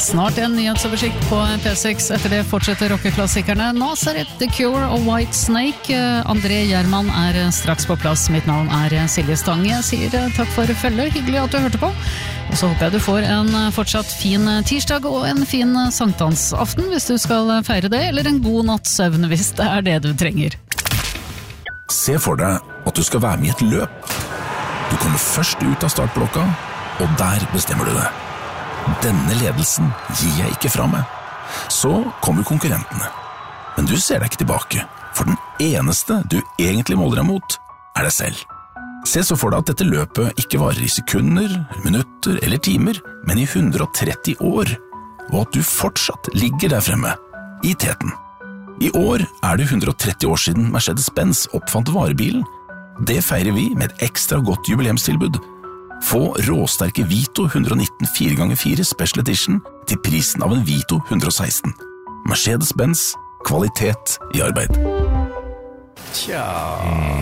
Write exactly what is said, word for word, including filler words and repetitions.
Snart en nyhetsoversikt på P seks. Etter det fortsetter rockeklassikerne Nazareth, The Cure og White Snake. André Gjerman er straks på plass. Mitt navn er Silje Stange. Jeg sier takk for følget. Hyggelig at du hørte på. Og så håper jeg du får en fortsatt fin tirsdag og en fin sankthansaften hvis du skal feire det, eller en god natts søvn hvis det er det du trenger. Se for deg at du skal være med i et løp. Du kommer først ut av startblokka, og der bestemmer du det. Denne ledelsen gir jeg ikke fra meg. Så kommer konkurrentene. Men du ser deg ikke tilbake, for den eneste du egentlig måler deg mot, er deg selv. Se så for deg at dette løpet ikke varer i sekunder, minutter eller timer, men i hundre og tretti år, og at du fortsatt ligger der fremme, i teten. I år er det hundre og tretti år siden Mercedes-Benz oppfant varebilen. Det feirer vi med et ekstra godt jubileumstilbud. Få råsterke Vito hundre og nitten fire ganger fire Special Edition til prisen av en Vito hundre og seksten. Mercedes-Benz, kvalitet i arbeid. Tja...